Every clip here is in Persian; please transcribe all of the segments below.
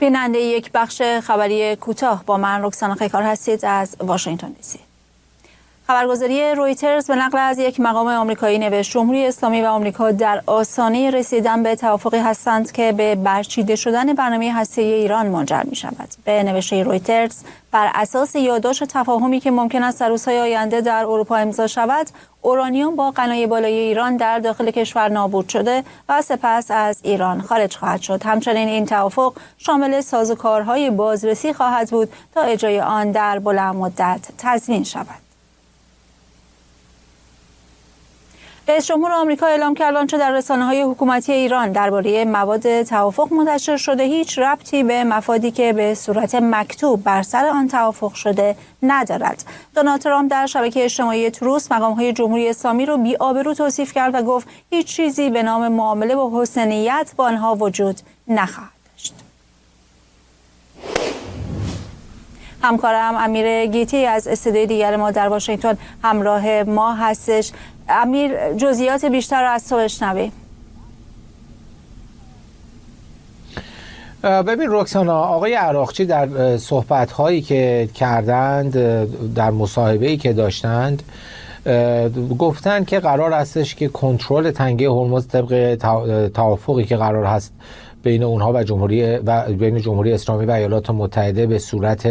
بیننده یک بخش خبری کوتاه با من رکسانا خیکار هستید از واشنگتن دی سی. خبرگزاری رویترز به نقل از یک مقام آمریکایی نوشت جمهوری اسلامی و آمریکا در آستانه رسیدن به توافقی هستند که به برچیده شدن برنامه هسته‌ای ایران منجر می شود. به نوشته رویترز بر اساس یادداشت تفاهمی که ممکن است در روزهای آینده در اروپا امضا شود، اورانیوم با غنای بالای ایران در داخل کشور نابود شده و سپس از ایران خارج خواهد شد. همچنین این توافق شامل سازوکارهای بازرسی خواهد بود تا اجرای آن در بلند مدت تضمین شود. رئیس جمهور آمریکا اعلام کرد آنچه در رسانه‌های حکومتی ایران درباره مواد توافق منتشر شده هیچ ربطی به مفادی که به صورت مکتوب بر سر آن توافق شده ندارد. دونالد ترامپ در شبکه اجتماعی تروس مقام‌های جمهوری اسلامی را بی‌آبرو توصیف کرد و گفت هیچ چیزی به نام معامله با حسن نیت با آنها وجود نخواهد داشت. همکارم امیر گیتی از استودیوی دیگر ما در واشنگتن همراه ما هستش. امیر، جزئیات بیشتر را از تو بشنویم. ببین رکسانا، آقای عراقچی در صحبت‌هایی که کردند، در مصاحبه‌ای که داشتند، گفتند که قرار هستش که کنترل تنگه هرمز طبق توافقی که قرار هست بین اونها و بین جمهوری اسلامی و ایالات متحده به صورت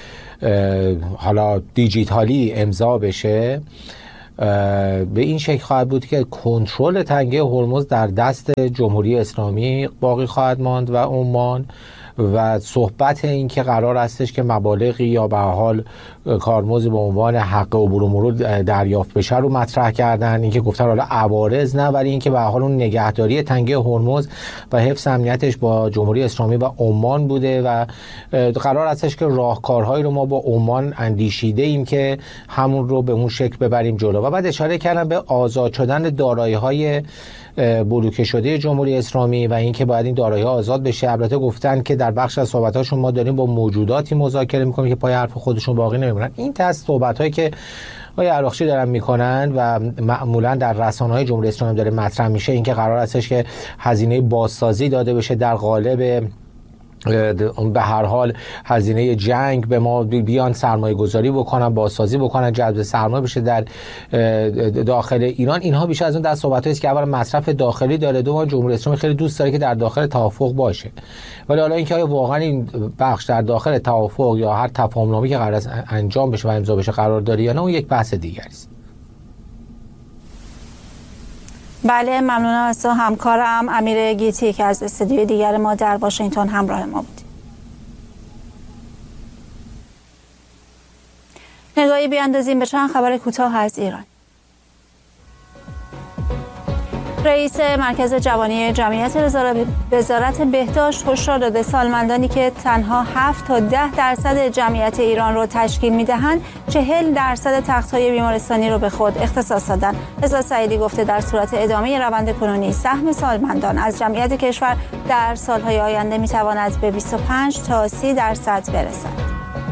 حالا دیجیتالی امضا بشه. به این شکل خواهد بود که کنترل تنگه هرمز در دست جمهوری اسلامی باقی خواهد ماند و عمان، و صحبت این که قرار هستش که مبالغی یا به حال کارمزد به عنوان حق عبور و مرور دریافت بشه رو مطرح کردن. این که گفتن حالا عوارض نه، ولی این که به حال اون نگهداری تنگه هرمز و حفظ امنیتش با جمهوری اسلامی و عمان بوده و قرار هستش که راهکارهایی رو ما با عمان اندیشیده ایم که همون رو به اون شکل ببریم جلو. و بعد اشاره کردن به آزاد شدن دارایی‌های بلوکه شده جمهوری اسلامی و اینکه باید این دارایی‌ها آزاد بشه. البته گفتن که در بخش از صحبت‌هاشون ما داریم با موجوداتی مذاکره می‌کنیم که پای حرف خودشون باقی نمی‌مونن. این تست صحبت‌هایی که آقای عراقچی دارن می‌کنن و معمولاً در رسانه‌های جمهوری اسلامی داره مطرح میشه، اینکه قرار هستش که هزینه بازسازی داده بشه در قالب به هر حال هزینه جنگ به ما بیان سرمایه گذاری بکنن، بازسازی بکنن، جذب سرمایه بشه در داخل ایران. اینها بیشتر از اون دست صحبتایی است که اولا مصرف داخلی داره، دوم جمهوری اسلامی خیلی دوست داره که در داخل توافق باشه. ولی حالا اینکه آیا واقعا این بخش در داخل توافق یا هر تفاهم‌نامه‌ای که قرار انجام بشه و امضا بشه قرار داره یا نه، اون یک بحث دیگری است. بله، ممنونم از تو همکارم امیر گیتی که از استودیوی دیگر ما در واشنگتن همراه ما بود. نگاهی بیاندازیم به چند خبر کوتاه از ایران. رئیس مرکز جوانی جمعیت وزارت بهداشت هشدار داده سالمندانی که تنها 7 تا 10% جمعیت ایران را تشکیل می‌دهند 40% تخت‌های بیمارستانی را به خود اختصاص دادند. رضا سعیدی گفته در صورت ادامه روند کنونی سهم سالمندان از جمعیت کشور در سال‌های آینده می‌تواند به 25 تا 30% برسد.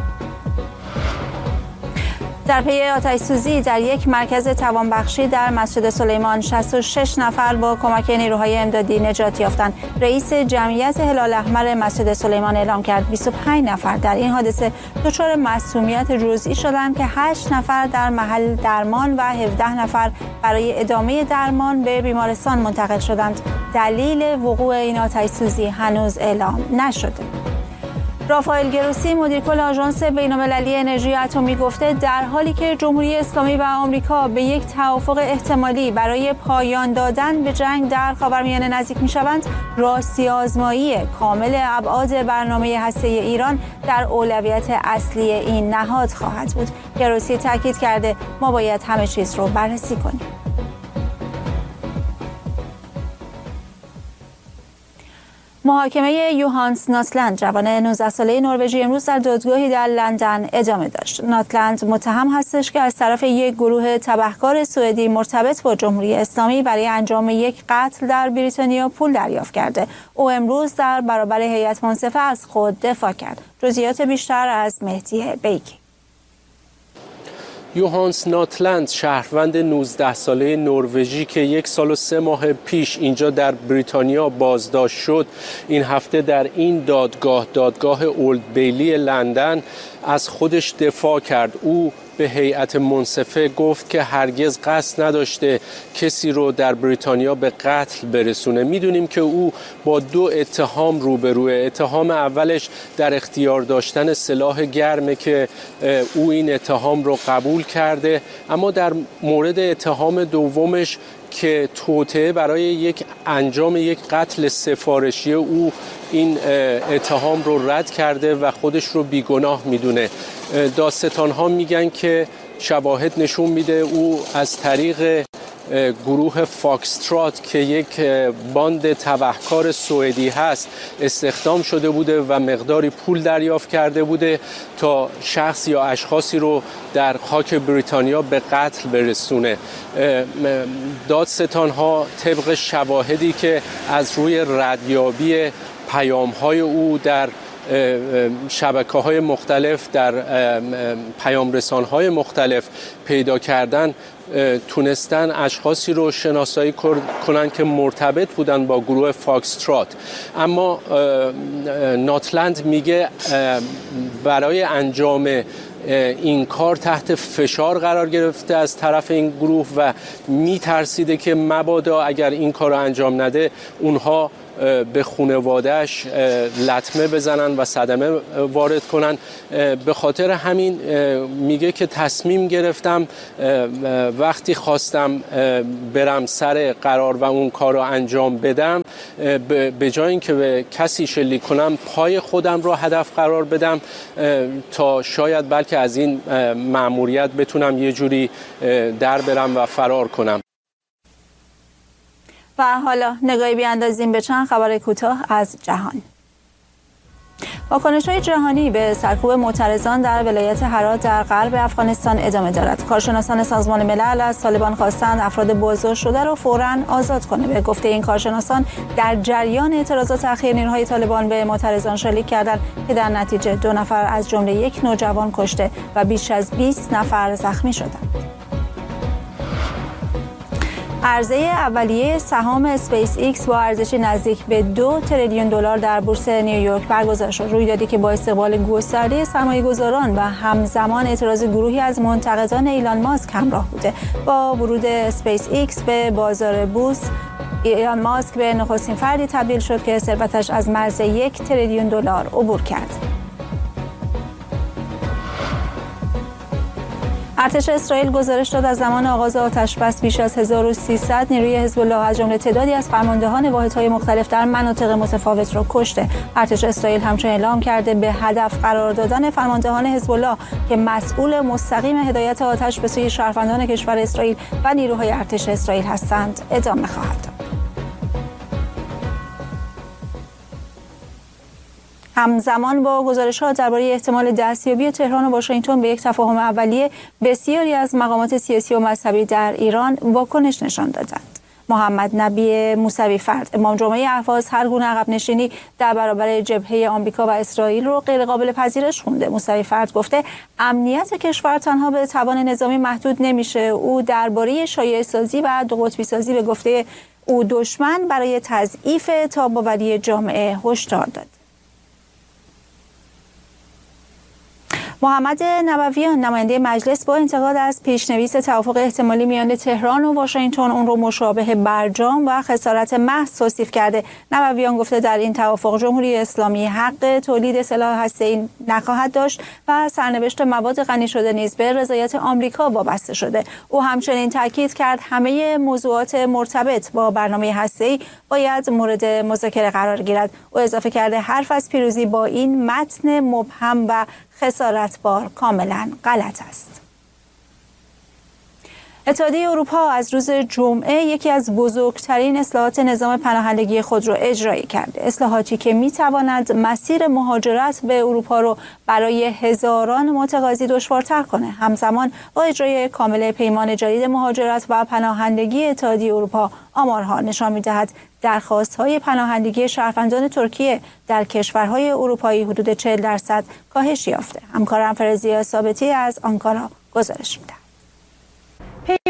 در پی آتش‌سوزی در یک مرکز توانبخشی در مسجد سلیمان 66 نفر با کمک نیروهای امدادی نجات یافتند. رئیس جمعیت هلال احمر مسجد سلیمان اعلام کرد 25 نفر در این حادثه دچار معصومیت جزئی شدند که 8 نفر در محل درمان و 17 نفر برای ادامه درمان به بیمارستان منتقل شدند. دلیل وقوع این آتش‌سوزی هنوز اعلام نشده. رافائل گروسی مدیرکل آژانس بین‌المللی انرژی اتمی گفته در حالی که جمهوری اسلامی و آمریکا به یک توافق احتمالی برای پایان دادن به جنگ در خاورمیانه نزدیک می‌شوند، راستی آزمایی کامل ابعاد برنامه هسته‌ای ایران در اولویت اصلی این نهاد خواهد بود. گروسی تاکید کرده ما باید همه چیز رو بررسی کنیم. محاکمه یوهانس ناتلند جوان 19 ساله نروژی امروز در دادگاهی در لندن ادامه داشت. ناتلند متهم هستش که از طرف یک گروه تبهکار سوئدی مرتبط با جمهوری اسلامی برای انجام یک قتل در بریتانیا پول دریافت کرده. او امروز در برابر هیئت منصفه از خود دفاع کرد. جزئیات بیشتر از مهدی بیکی. یوهانس ناتلند، شهروند 19 ساله نروژی که 1 سال و 3 ماه پیش اینجا در بریتانیا بازداشت شد، این هفته در این دادگاه اولد بیلی لندن از خودش دفاع کرد. او به هیئت منصفه گفت که هرگز قصد نداشته کسی رو در بریتانیا به قتل برسونه. میدونیم که او با 2 اتهام روبروه. اتهام اولش در اختیار داشتن سلاح گرمه که او این اتهام رو قبول کرده، اما در مورد اتهام دومش که توطئه برای انجام یک قتل سفارشی، او این اتهام رو رد کرده و خودش رو بیگناه میدونه. دادستان‌ها میگن که شواهد نشون میده او از طریق گروه فاکسترات که یک باند تبهکار سوئدی هست استخدام شده بوده و مقداری پول دریافت کرده بوده تا شخص یا اشخاصی رو در خاک بریتانیا به قتل برسونه. دادستان‌ها طبق شواهدی که از روی ردیابی پیام‌های او در شبکه‌های مختلف، در پیام‌رسان‌های مختلف پیدا کردن، تونستن اشخاصی رو شناسایی کنن که مرتبط بودن با گروه فاکسترات. اما ناتلند میگه برای انجام این کار تحت فشار قرار گرفته از طرف این گروه و میترسیده که مبادا اگر این کار رو انجام نده اونها به خانواده‌اش لطمه بزنن و صدمه وارد کنن. به خاطر همین میگه که تصمیم گرفتم وقتی خواستم برم سر قرار و اون کار رو انجام بدم، به جای اینکه به کسی شلیک کنم پای خودم رو هدف قرار بدم تا شاید بلکه از این مأموریت بتونم یه جوری در برم و فرار کنم. و حالا نگاهی بیاندازیم به چند خبر کوتاه از جهان. واکنش‌های جهانی به سرکوب معترضان در ولایت هرات در غرب افغانستان ادامه دارد. کارشناسان سازمان ملل از طالبان خواستند افراد بازداشت شده را فوراً آزاد کنه. به گفته این کارشناسان در جریان اعتراضات اخیر نیروهای طالبان به معترضان شلیک کردند که در نتیجه 2 نفر از جمله 1 نوجوان کشته و بیش از 20 نفر زخمی شدند. عرضه اولیه سهام اسپیس ایکس با ارزشی نزدیک به 2 تریلیون دلار در بورس نیویورک برگزار شد. رویدادی که با استقبال گسترده سرمایه‌گذاران و همزمان اعتراض گروهی از منتقدان ایلان ماسک همراه بوده. با ورود اسپیس ایکس به بازار بورس، ایلان ماسک به نخستین فردی تبدیل شد که ثروتش از مرز 1 تریلیون دلار عبور کرد. ارتش اسرائیل گزارش داد از زمان آغاز آتش‌بس بیش از 1300 نیروی حزب الله از جمله تعدادی از فرماندهان واحدهای مختلف در مناطق متفاوت را کشته. ارتش اسرائیل همچنین اعلام کرده به هدف قرار دادن فرماندهان حزب الله که مسئول مستقیم هدایت آتش به سوی شهروندان کشور اسرائیل و نیروهای ارتش اسرائیل هستند ادامه خواهد داد. همزمان با گزارش‌ها درباره احتمال دستیابی تهران و واشنگتن به یک تفاهم اولیه، بسیاری از مقامات سیاسی و مذهبی در ایران واکنش نشان دادند. محمد نبی موسوی فرد، امام جمعه اهواز، هر گونه عقب نشینی در برابر جبهه آمریکا و اسرائیل رو غیر قابل پذیرش خونده. موسوی فرد گفته امنیت کشور تنها به توان نظامی محدود نمیشه. او درباره شایعه سازی و دو قطبی سازی به گفته او دشمن برای تضعیف تاب‌آوری جامعه هشدار داد. محمد نبویان، نماینده مجلس، با انتقاد از پیشنویس توافق احتمالی میان تهران و واشنگتن اون رو مشابه برجام و خسارت محض توصیف کرده. نبویان گفته در این توافق جمهوری اسلامی حق تولید سلاح هسته‌ای نخواهد داشت و سرنوشت مواد غنی شده نیز به رضایت آمریکا وابسته شده. او همچنین تاکید کرد همه موضوعات مرتبط با برنامه هسته‌ای باید مورد مذاکره قرار گیرد. او اضافه کرده حرف از پیروزی با این متن مبهم و خسارتبار کاملا غلط است. اتحادیه اروپا از روز جمعه یکی از بزرگترین اصلاحات نظام پناهندگی خود را اجرایی کرده. اصلاحاتی که می‌تواند مسیر مهاجرت به اروپا را برای هزاران متقاضی دشوارتر کنه. همزمان با اجرای کامل پیمان جدید مهاجرت و پناهندگی اتحادیه اروپا، آمارها نشان می‌دهد درخواست‌های پناهندگی شهروندان ترکیه در کشورهای اروپایی حدود 40% کاهش یافته. همکارم فرزیا ثابتی از آنکارا گزارش می‌دهد.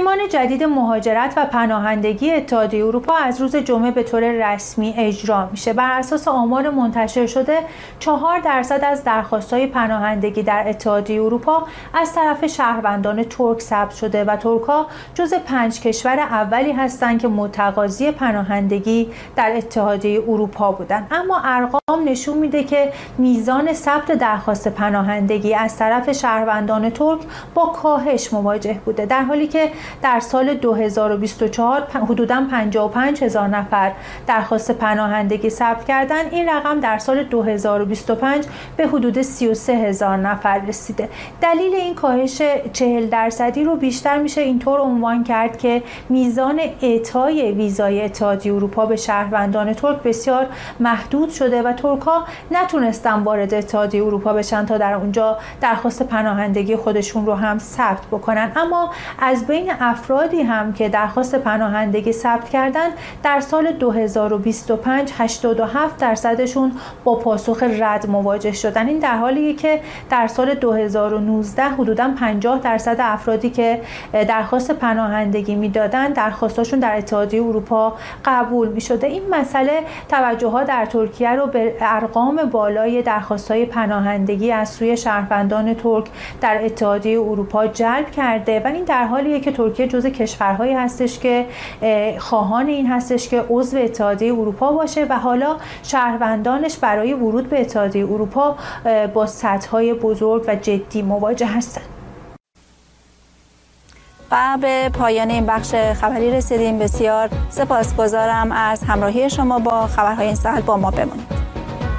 پیمان جدید مهاجرت و پناهندگی اتحادیه اروپا از روز جمعه به طور رسمی اجرا میشه. بر اساس آمار منتشر شده 4% از درخواست‌های پناهندگی در اتحادیه اروپا از طرف شهروندان ترک ثبت شده و ترک‌ها جزو 5 کشور اولی هستند که متقاضی پناهندگی در اتحادیه اروپا بودند. اما ارقام نشون میده که میزان ثبت درخواست پناهندگی از طرف شهروندان ترک با کاهش مواجه بوده، در حالی که در سال 2024 حدوداً 55,000 نفر درخواست پناهندگی ثبت کردند. این رقم در سال 2025 به حدود 33,000 نفر رسیده. دلیل این کاهش 40% رو بیشتر میشه اینطور عنوان کرد که میزان اعطای ویزای اتحادیه اروپا به شهروندان ترک بسیار محدود شده و ترک‌ها نتونستن وارد اتحادیه اروپا بشن تا در اونجا درخواست پناهندگی خودشون رو هم ثبت بکنن. اما از بین افرادی هم که درخواست پناهندگی ثبت کردن در سال 2025 87%شون با پاسخ رد مواجه شدن. این در حالیه که در سال 2019 حدوداً 50% افرادی که درخواست پناهندگی میدادن درخواستاشون در اتحادیه اروپا قبول میشده. این مسئله توجه‌ها در ترکیه رو به ارقام بالای درخواست‌های پناهندگی از سوی شهروندان ترک در اتحادیه اروپا جلب کرده و این در حالیه که ترکیه جزو کشورهایی هستش که خواهان این هستش که عضو اتحادیه اروپا باشه و حالا شهروندانش برای ورود به اتحادیه اروپا با سدهای بزرگ و جدی مواجه هستند. و به پایان این بخش خبری رسیدیم. بسیار سپاسگزارم از همراهی شما با خبرهای این ساعت. با ما بمانید.